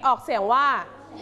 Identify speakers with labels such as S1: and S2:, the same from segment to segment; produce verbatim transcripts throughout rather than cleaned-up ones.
S1: ออกเสียงว่า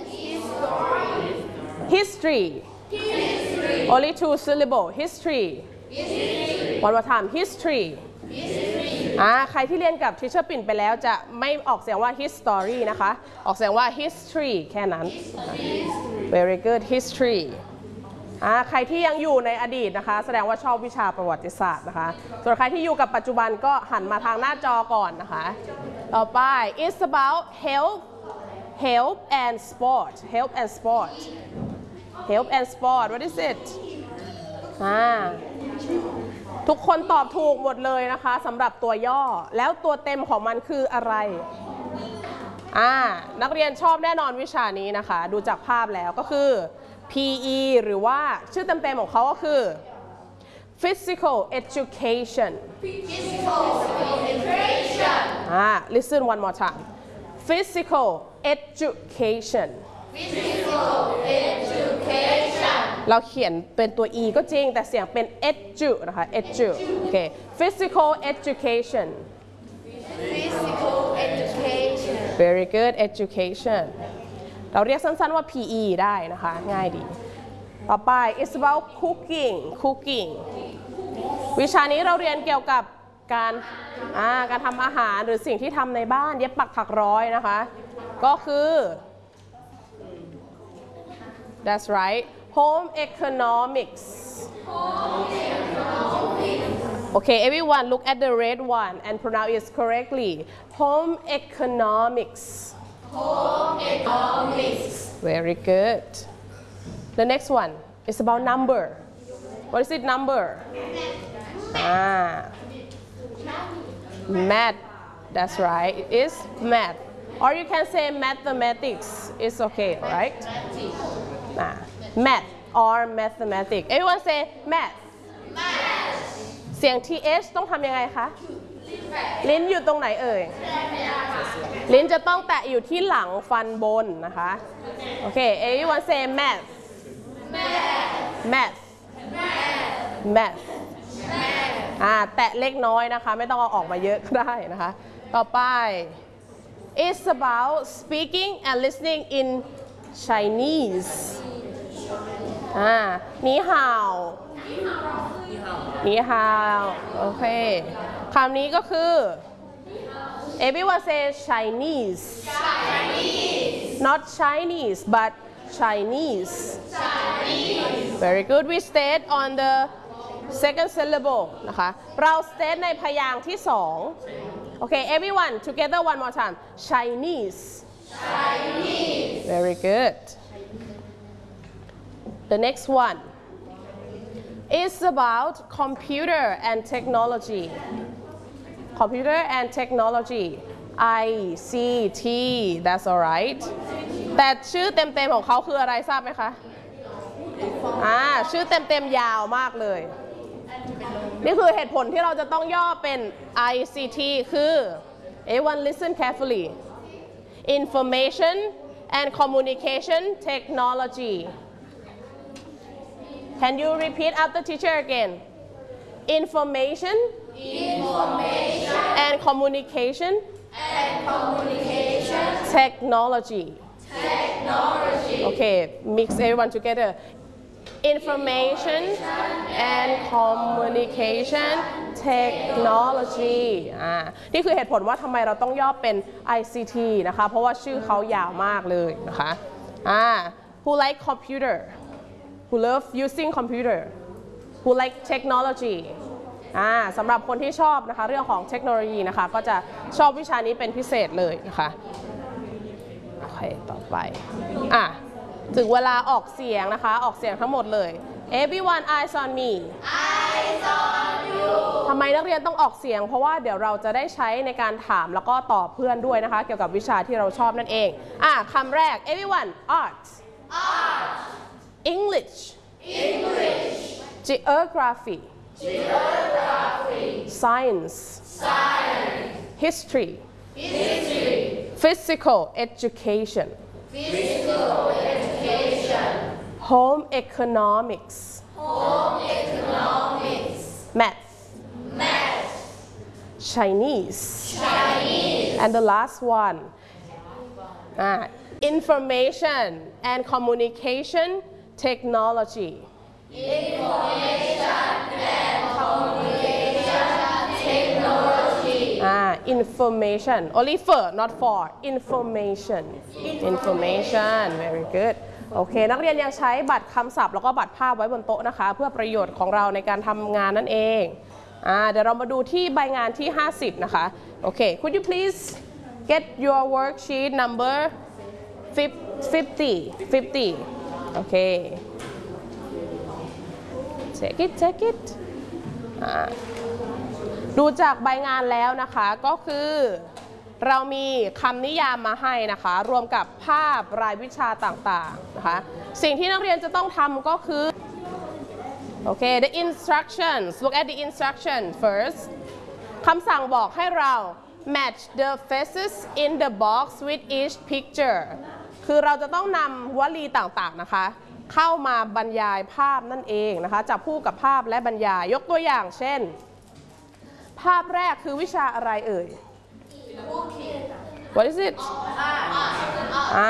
S1: history only two syllable history one more time history อ่าใครที่เรียนกับ Teacher ปิ่นไปแล้วจะไม่ออกเสียงว่า history นะคะออกเสียงว่า history แค่นั้น very good history อ่าใครที่ยังอยู่ในอดีตนะคะแสดงว่าชอบวิชาประวัติศาสตร์นะคะส่วนใครที่อยู่กับปัจจุบันก็หันมาทางหน้าจอก่อนนะคะต่อไป it's about health health and sport health and sport health and sport what is it อ่าทุกคนตอบถูกหมดเลยนะคะสำหรับตัวย่อแล้วตัวเต็มของมันคืออะไรอ่านักเรียนชอบแน่นอนวิชานี้นะคะดูจากภาพแล้วก็คือ พี อี หรือว่าชื่อเต็มๆของเขาก็คือ physical education
S2: physical education
S1: อ่า listen one more time physical education
S2: physical education
S1: เราเขียนเป็นตัว e ก็จริงแต่เสียงเป็น edu นะคะ edu โอเค physical education
S2: physical education
S1: very good education เราเรียกสั้นๆว่า พี อี ได้นะคะง่ายดีต่อไป it's about cooking cooking วิชานี้เราเรียนเกี่ยวกับการการทำอาหารหรือสิ่งที่ทำในบ้านเย็บปักถักร้อยนะคะก็คือ that's right home economics okay everyone look at the red one and pronounce it correctly home economics
S2: home economics
S1: very good the next one is about number what is it number ah math that's right it is math or you can say mathematics it's okay right ah, math or mathematics everyone say math เสียง ที เอช ต้องทำยังไงคะลิ้นอยู่ตรงไหนเอ่ยลิ้นจะต้องแตะอยู่ที่หลังฟันบนนะคะโอเค everyone say math math math อ่าแตะเล็กน้อยนะคะไม่ต้องเอาออกมาเยอะก็ได้นะคะต่อไป it's about speaking and listening in Chinese อ่านี่ฮาวนี่ฮาวโอเคคำนี้ก็คือ everyone say Chinese not Chinese but Chinese very good we stayed on the second syllable นะคะเรา state ในพยางค์ที่สองโอเค everyone together one more time Chinese
S2: Chinese
S1: very good the next one is about computer and technology computer and technology I C T that's alright แต่ชื่อเต็มๆของเขาคืออะไรทราบไหมคะอ่าชื่อเต็มๆยาวมากเลยนี่คือเหตุผลที่เราจะต้องย่อเป็น I C T คือ everyone listen carefully information and communication technology can you repeat after teacher again information
S2: information
S1: and communication
S2: and communication
S1: technology
S2: technology
S1: okay mix everyone together information and communication technology อ่านี่คือเหตุผลว่าทำไมเราต้องย่อเป็น I C T นะคะเพราะว่าชื่อเขายาวมากเลยนะคะอ่า who like computer who love using computer who like technology อ่าสำหรับคนที่ชอบนะคะเรื่องของเทคโนโลยีนะคะก็จะชอบวิชานี้เป็นพิเศษเลยนะคะโอเคต่อไปอ่ะถึงเวลาออกเสียงนะคะออกเสียงทั้งหมดเลย everyone eyes on me
S2: eyes on you
S1: ทำไมนักเรียนต้องออกเสียงเพราะว่าเดี๋ยวเราจะได้ใช้ในการถามแล้วก็ตอบเพื่อนด้วยนะคะเกี่ยวกับวิชาที่เราชอบนั่นเองอ่ะคำแรก everyone art
S2: art
S1: English
S2: English
S1: geography
S2: geography
S1: science
S2: science
S1: history
S2: history
S1: physical education
S2: physical education
S1: home economics
S2: home economics
S1: math
S2: math
S1: Chinese
S2: Chinese
S1: and the last one อ่า information and communication technology
S2: Information and communication technology.
S1: อ่า information only for not for information information very good โอเคนักเรียนยังใช้บัตรคำศัพท์แล้วก็บัตรภาพไว้บนโต๊ะนะคะเพื่อประโยชน์ของเราในการทำงานนั่นเองอ่าเดี๋ยวเรามาดูที่ใบงานที่ห้าสิบนะคะโอเค could you please get your worksheet number fifty fifty โอเค take it take it อ่าดูจากใบงานแล้วนะคะก็คือเรามีคำนิยามมาให้นะคะรวมกับภาพรายวิชาต่างๆนะคะสิ่งที่นักเรียนจะต้องทำก็คือโอเค the instructions look at the instruction first คำสั่งบอกให้เรา match the faces in the box with each picture คือเราจะต้องนำวลีต่างๆนะคะเข้ามาบรรยายภาพนั่นเองนะคะจับคู่กับภาพและบรรยายยกตัวอย่างเช่นภาพแรกคือวิชาอะไรเอ่ย What is it อ่า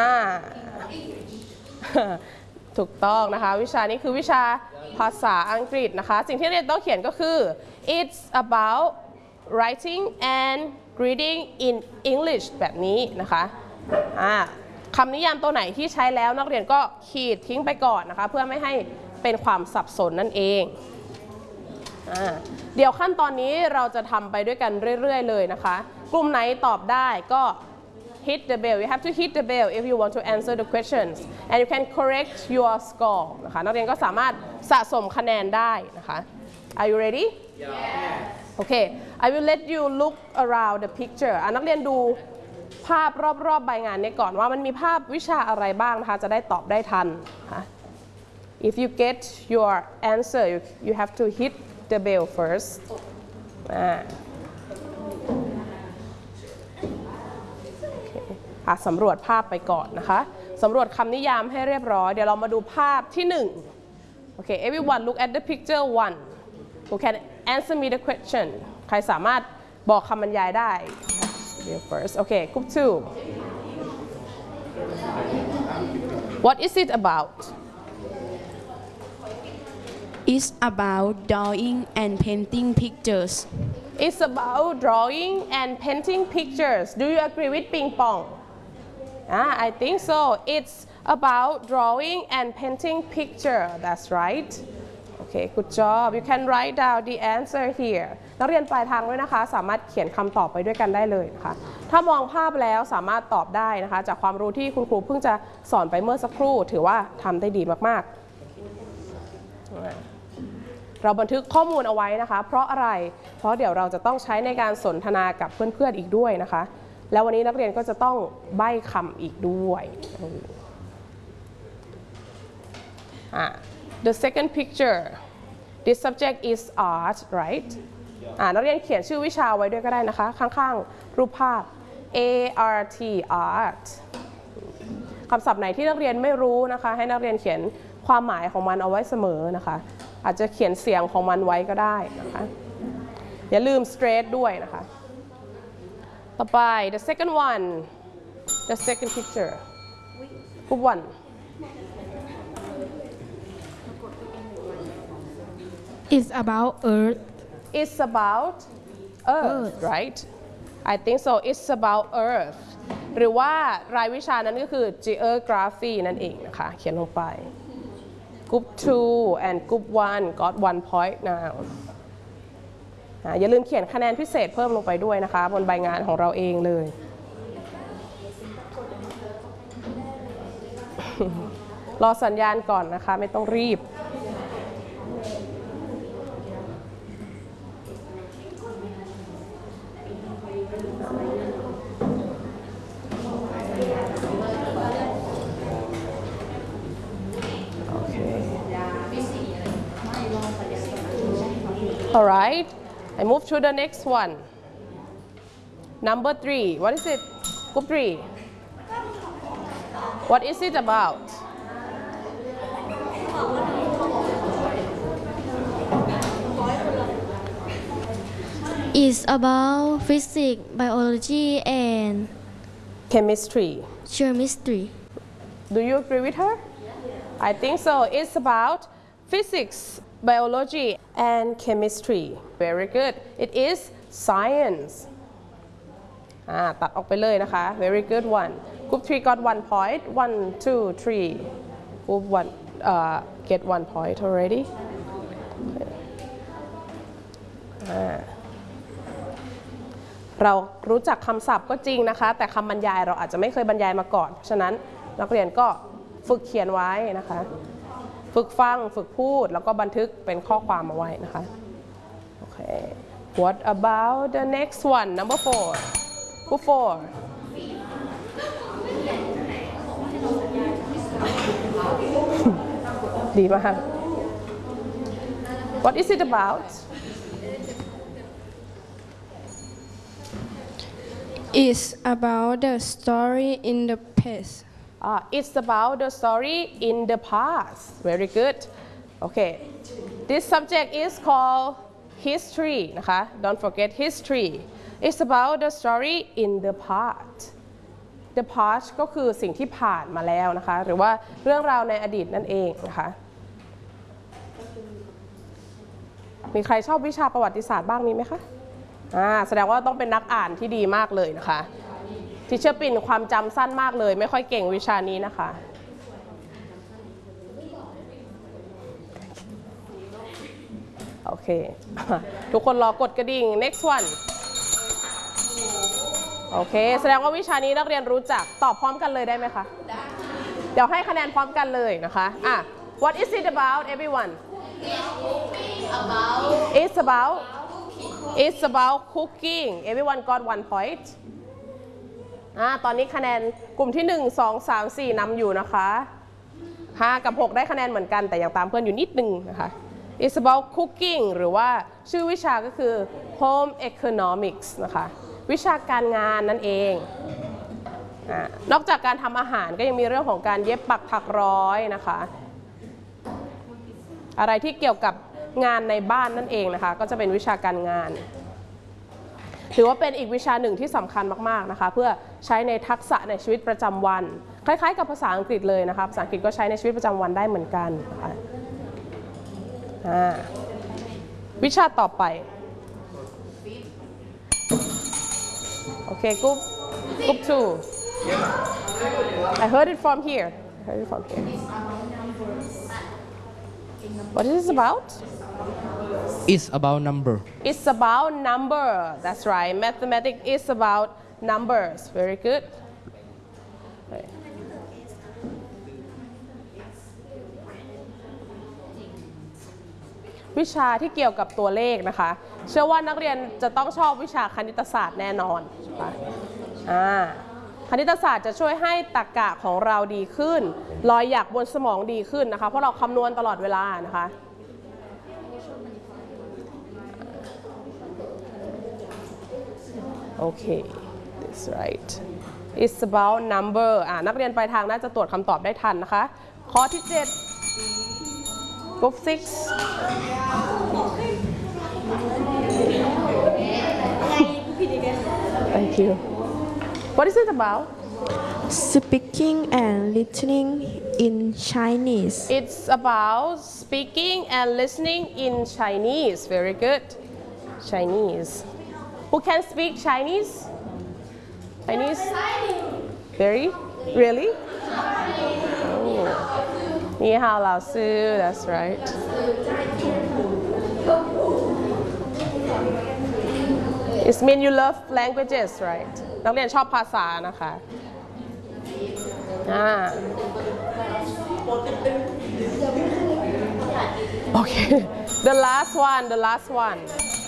S1: ถูกต้องนะคะวิชานี้คือวิชาภาษาอังกฤษนะคะสิ่งที่เรียนต้องเขียนก็คือ it's about writing and reading in English แบบนี้นะคะอ่าคำนิยามตัวไหนที่ใช้แล้วนักเรียนก็ขีดทิ้งไปก่อนนะคะเพื่อไม่ให้เป็นความสับสนนั่นเองอ่าเดี๋ยวขั้นตอนนี้เราจะทำไปด้วยกันเรื่อยๆเลยนะคะกลุ่มไหนตอบได้ก็ hit the bell you have to hit the bell if you want to answer the questions and you can correct your score นะคะนักเรียนก็สามารถสะสมคะแนนได้นะคะ Are you ready? Yeah. Okay I will let you look around the picture อ่ะนักเรียนดูภาพรอบๆใบงานนี้ก่อนว่ามันมีภาพวิชาอะไรบ้างนะคะจะได้ตอบได้ทันนะคะ If you get your answer you, you have to hit the bell first อ่าอ่ะสำรวจภาพไปก่อนนะคะสำรวจคำนิยามให้เรียบร้อยเดี๋ยวเรามาดูภาพที่หนึ่งโอเค everyone look at the picture one who can answer me the question ใครสามารถบอกคำบรรยายได้ you first okay group two what is it about
S3: It's about drawing and painting pictures.
S1: It's about drawing and painting pictures. Do you agree with Ping Pong? Ah, I think so. It's about drawing and painting picture. That's right. Okay, good job. You can write down the answer here. นักเรียนปลายทางด้วยนะคะสามารถเขียนคำตอบไปด้วยกันได้เลยนะคะถ้ามองภาพแล้วสามารถตอบได้นะคะจากความรู้ที่คุณครูเพิ่งจะสอนไปเมื่อสักครู่ถือว่าทำได้ดีมากๆเราบันทึกข้อมูลเอาไว้นะคะเพราะอะไรเพราะเดี๋ยวเราจะต้องใช้ในการสนทนากับเพื่อนๆอีกด้วยนะคะแล้ววันนี้นักเรียนก็จะต้องใบ้คำอีกด้วยอ่ะ the second picture this subject is art right อ่ะนักเรียนเขียนชื่อวิชาไว้ด้วยก็ได้นะคะข้างๆรูปภาพ A R T art คำศัพท์ไหนที่นักเรียนไม่รู้นะคะให้นักเรียนเขียนความหมายของมันเอาไว้เสมอนะคะอาจจะเขียนเสียงของมันไว้ก็ได้นะคะอย่าลืม straight ด้วยนะคะต่อไป the second one the second picture group one
S3: It's about Earth.
S1: it's about earth
S3: Earth.
S1: right I think so it's about earth หรือว่ารายวิชานั้นก็คือ geography นั่นเองนะคะเขียนลงไปGroup two and Group one got one point now อย่าลืมเขียนคะแนนพิเศษเพิ่มลงไปด้วยนะคะบนใบงานของเราเองเลย รอสัญญาณก่อนนะคะไม่ต้องรีบ All right, I move to the next one. Number three, what is it? Group three. What is it about?
S4: It's about physics, biology, and
S1: Chemistry.
S4: chemistry.
S1: Do you agree with her? I think so. It's about physics, biology, and chemistry. Very good. It is science. อ่าตัดออกไปเลยนะคะ Very good one. Group three got one point. One, two, three. Group one uh, get one point already. อ่าเรารู้จักคำศัพท์ก็จริงนะคะแต่คำบรรยายเราอาจจะไม่เคยบรรยายมาก่อนเพราะฉะนั้นนักเรียนก็ฝึกเขียนไว้นะคะฝึกฟังฝึกพูดแล้วก็บันทึกเป็นข้อความมาไว้นะคะโอเค What about the next one number four Group four ดีมาก What is it about
S3: Is about the story in the past.
S1: Uh, it's about the story in the past. Very good. Okay. This subject is called history นะคะ Don't forget history. It's about the story in the past. The past ก็คือสิ่งที่ผ่านมาแล้วนะคะหรือว่าเรื่องราวในอดีตนั่นเองนะคะมีใครชอบวิชาประวัติศาสตร์บ้างมีไหมคะอ่าแสดงว่าต้องเป็นนักอ่านที่ดีมากเลยนะคะทิเชอร์ปิ่นความจำสั้นมากเลยไม่ค่อยเก่งวิชานี้นะคะโอเคทุกคนรอกดกระดิ่ง next one โอเคแสดงว่าวิชานี้นักเรียนรู้จักตอบพร้อมกันเลยได้ไหมคะเดี๋ยวให้คะแนนพร้อมกันเลยนะคะอ่ะ what is it about everyone it's about It's about cooking. Everyone got one point. อ่าตอนนี้คะแนนกลุ่มที่หนึ่ง สอง สาม สี่นำอยู่นะคะห้ากับหกได้คะแนนเหมือนกันแต่ยังตามเพื่อนอยู่นิดนึงนะคะ It's about cooking หรือว่าชื่อวิชาก็คือ home economics นะคะวิชาการงานนั่นเองอ่านอกจากการทำอาหารก็ยังมีเรื่องของการเย็บปักถักร้อยนะคะอะไรที่เกี่ยวกับงานในบ้านนั่นเองนะคะก็จะเป็นวิชาการงานถือว่าเป็นอีกวิชาหนึ่งที่สำคัญมากๆนะคะเพื่อใช้ในทักษะในชีวิตประจำวันคล้ายๆกับภาษาอังกฤษเลยนะคะภาษาอังกฤษก็ใช้ในชีวิตประจำวันได้เหมือนกันนะคะวิชาต่อไปโอเคกรุ๊ปกรุ๊ป two I heard it from here I heard it from here What is this about?
S5: It's about number.
S1: It's about number. That's right. Mathematics is about numbers. Very good. Okay. วิชาที่เกี่ยวกับตัวเลขนะคะเชื่อว่านักเรียนจะต้องชอบวิชาคณิตศาสตร์แน่นอนนะคะอ่าคณิตศาสตร์จะช่วยให้ตรรกะของเราดีขึ้นรอยหยักบนสมองดีขึ้นนะคะเพราะเราคำนวณตลอดเวลานะคะโอเค that's right it's about number อ่านักเรียนปลายทางน่าจะตรวจคำตอบได้ทันนะคะข้อที่เจ็ด group six thank you What is it about?
S6: Speaking and listening in Chinese.
S1: It's about speaking and listening in Chinese. Very good. Chinese. Who can speak Chinese? Chinese? Very? Really? Oh. 你好老师 That's right. It means you love languages, right? นักเรียนชอบภาษานะคะอ่าโอเค the last one the last one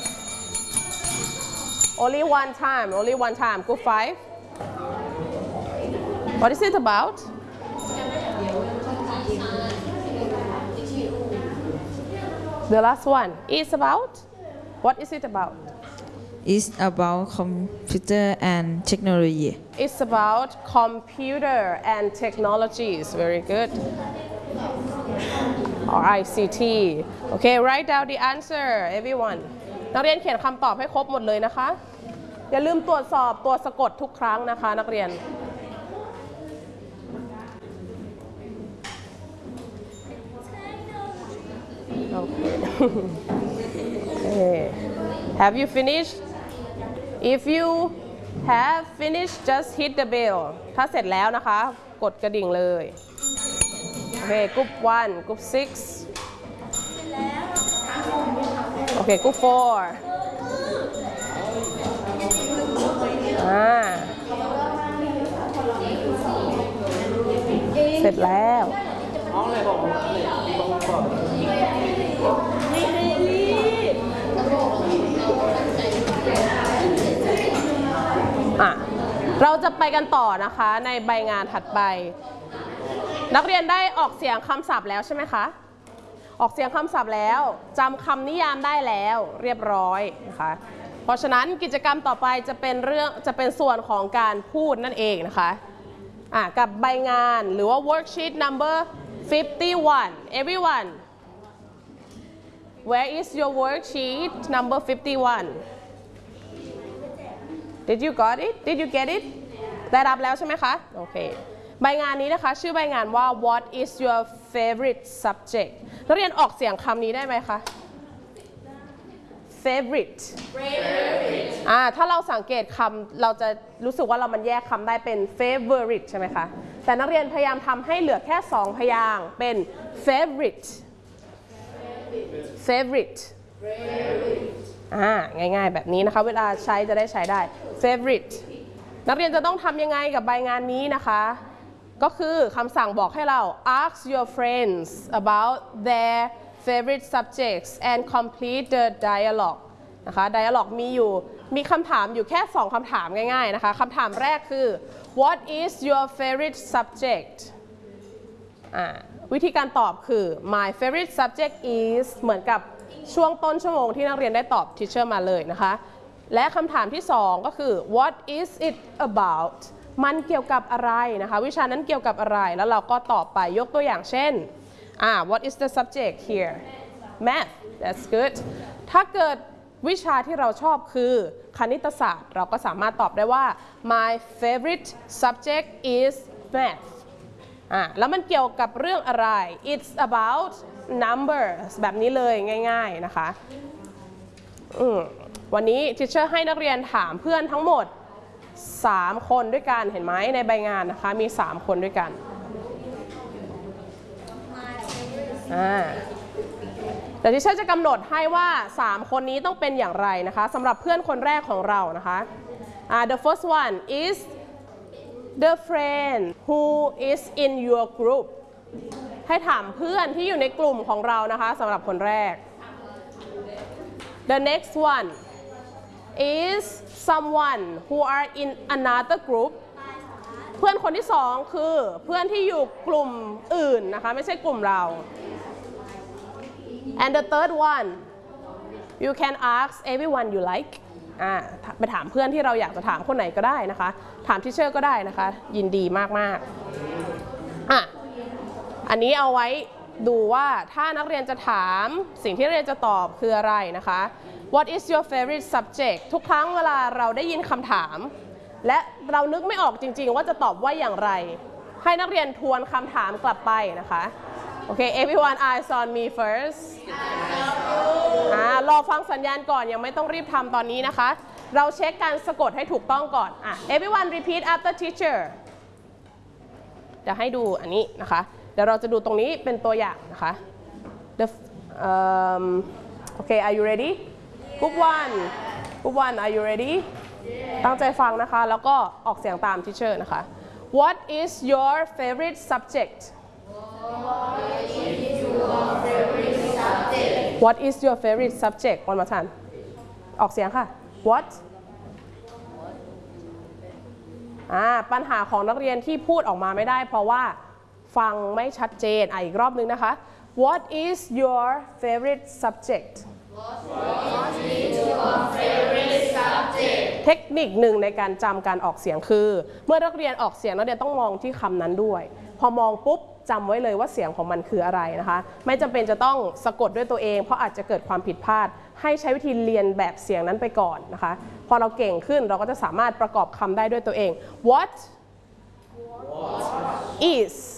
S1: only one time only one time group five what is it about the last one is about what is it about
S7: It's about computer and technology.
S1: It's about computer and technologies. Very good. Or I C T. Okay, write down the answer, everyone. นักเรียนเขียนคำตอบให้ครบหมดเลยนะคะอย่าลืมตรวจสอบตัวสะกดทุกครั้งนะคะนักเรียน Okay. Have you finished? If you have finished, just hit the bell. ถ้าเสร็จแล้วนะคะ กดกระดิ่งเลย โอเค group one group six โอเค group four อ่าเสร็จแล้วอ่ะเราจะไปกันต่อนะคะในใบงานถัดไป นักเรียนได้ออกเสียงคำศัพท์แล้วใช่ไหมคะ ออกเสียงคำศัพท์แล้วจำคำนิยามได้แล้วเรียบร้อยนะคะเพราะฉะนั้นกิจกรรมต่อไปจะเป็นเรื่องจะเป็นส่วนของการพูดนั่นเองนะคะอ่ะกับใบงานหรือว่า worksheet number fifty-one everyone where is your worksheet number fifty-one did you got it did you get it ได้รับแล้วใช่ไหมคะโอเคใบงานนี้นะคะชื่อใบงานว่า what is your favorite subject นักเรียนออกเสียงคำนี้ได้ไหมคะ favorite อ่าถ้าเราสังเกตคำเราจะรู้สึกว่าเรามันแยกคำได้เป็น favorite ใช่ไหมคะแต่นักเรียนพยายามทำให้เหลือแค่สองพยางค์เป็น favorite favorite อ่าง่ายๆแบบนี้นะคะเวลาใช้จะได้ใช้ได้ favorite นักเรียนจะต้องทำยังไงกับใบงานนี้นะคะก็คือคำสั่งบอกให้เรา ask your friends about their favorite subjects and complete the dialogue นะคะ dialogue มีอยู่มีคำถามอยู่แค่สองคำถามง่ายๆนะคะคำถามแรกคือ what is your favorite subject อ่าวิธีการตอบคือ my favorite subject is เหมือนกับช่วงต้นชั่วโมงที่นักเรียนได้ตอบ teacher มาเลยนะคะและคำถามที่สองก็คือ what is it about มันเกี่ยวกับอะไรนะคะวิชานั้นเกี่ยวกับอะไรแล้วเราก็ตอบไปยกตัวอย่างเช่นอ่า what is the subject here math that's good ถ้าเกิดวิชาที่เราชอบคือคณิตศาสตร์เราก็สามารถตอบได้ว่า my favorite subject is math อ่าแล้วมันเกี่ยวกับเรื่องอะไร it's about numbers แบบนี้เลยง่ายๆนะคะอืมวันนี้ทิเชอร์ให้นักเรียนถามเพื่อนทั้งหมดสามคนด้วยกันเห็นไหมในใบงานนะคะมีสามคนด้วยกันอ่าแต่ทิเชอร์จะกำหนดให้ว่าสามคนนี้ต้องเป็นอย่างไรนะคะสำหรับเพื่อนคนแรกของเรานะคะอ่า the first one is the friend who is in your group ให้ถามเพื่อนที่อยู่ในกลุ่มของเรานะคะสำหรับคนแรก the next one is someone who are in another group เพื่อนคนที่สองคือเพื่อนที่อยู่กลุ่มอื่นนะคะไม่ใช่กลุ่มเรา and the third one you can ask everyone you like อ่าไปถามเพื่อนที่เราอยากจะถามคนไหนก็ได้นะคะถามทิเชอร์ก็ได้นะคะยินดีมากๆอ่ะอันนี้เอาไว้ดูว่าถ้านักเรียนจะถามสิ่งที่นักเรียนจะตอบคืออะไรนะคะ What is your favorite subject ทุกครั้งเวลาเราได้ยินคำถามและเรานึกไม่ออกจริงๆว่าจะตอบว่าอย่างไรให้นักเรียนทวนคำถามกลับไปนะคะโอเค everyone eyes on me first อ่ารอฟังสัญญาณก่อนยังไม่ต้องรีบทำตอนนี้นะคะเราเช็คการสะกดให้ถูกต้องก่อนอ่ะ everyone repeat after teacher จะให้ดูอันนี้นะคะเดี๋ยวเราจะดูตรงนี้เป็นตัวอย่างนะคะ The um, okay are you ready group one group one are you ready ตั้งใจฟังนะคะแล้วก็ออกเสียงตาม teacher นะคะ What is your favorite subject What is your favorite subject one more time ออกเสียงค่ะ What อ่าปัญหาของนักเรียนที่พูดออกมาไม่ได้เพราะว่าฟังไม่ชัดเจนอ่ะอีกรอบนึงนะคะ What is your favorite subject
S2: What is your favorite subject
S1: เทคนิคหนึ่งในการจำการออกเสียงคือเมื่อนักเรียนออกเสียงนักเรียนต้องมองที่คำนั้นด้วยพอมองปุ๊บจำไว้เลยว่าเสียงของมันคืออะไรนะคะไม่จำเป็นจะต้องสะกดด้วยตัวเองเพราะอาจจะเกิดความผิดพลาดให้ใช้วิธีเรียนแบบเสียงนั้นไปก่อนนะคะพอเราเก่งขึ้นเราก็จะสามารถประกอบคำได้ด้วยตัวเอง What is